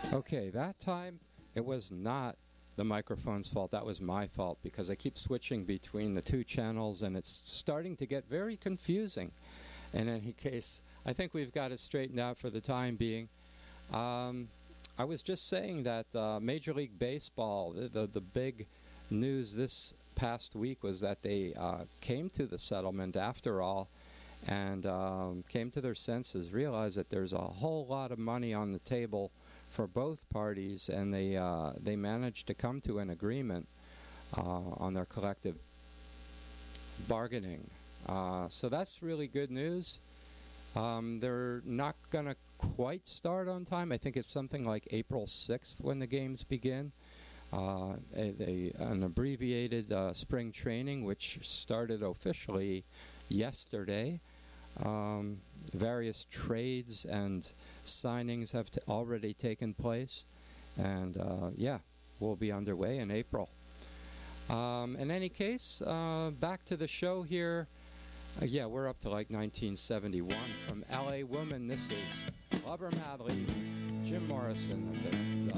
Okay, that time it was not the microphone's fault. That was my fault because I keep switching between the two channels and it's starting to get very confusing. In any case, I think we've got it straightened out for the time being. I was just saying that Major League Baseball, the big news this past week was that they came to the settlement after all and came to their senses, realized that there's a whole lot of money on the table for both parties, and they managed to come to an agreement on their collective bargaining. So that's really good news. They're not going to quite start on time. I think it's something like April 6th when the games begin. An abbreviated spring training, which started officially yesterday. Various trades and signings have already taken place, and we'll be underway in April. In any case, back to the show here. We're up to like 1971. From LA Woman, this is Lover Madly, Jim Morrison.